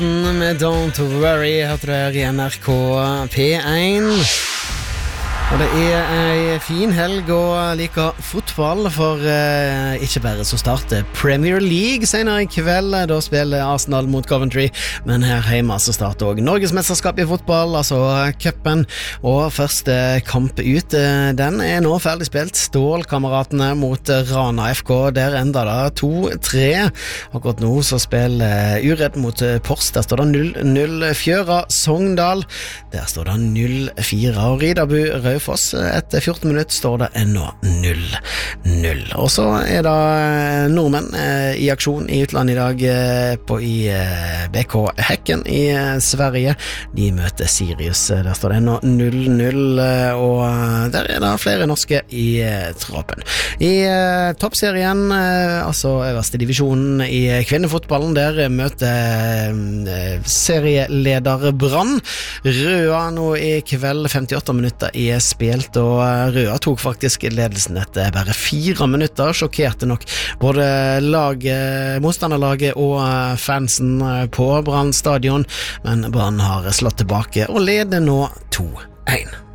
Med Don't Worry hørte du her I NRK P1. Og det en fin helg og liker fotball, for ikke bare så starter Premier League senere I kveld, da spiller Arsenal mot Coventry, men her hjemme så starter også Norges mesterskap I fotball, altså cupen, og første kamp ut, den nå ferdig spilt. Stålkameratene mot Rana FK, der enda da 2-3. Akkurat nå så spiller Uredd mot Pors, der står det 0-0. Fjøra Sogndal, der står det 0-4. Og Ridabu Raufoss, etter 14 minutter står det ennå 0-0. Og så det nordmenn I aksjon I utlandet I dag I BK Häcken I Sverige. De møter Sirius, der står det ennå 0-0, og der det flere norske I troppen. I toppserien, altså øverste divisjonen I kvinnefotballen, der møter serieleder Brann Røa nå I kveld. 58 minutter spilt, og Røa tok faktisk ledelsen etter bare 4 minutter. Sjokkerte nok både motstanderlaget og fansen på Brann stadion, men Brann har slått tilbake og leder nå 2-1.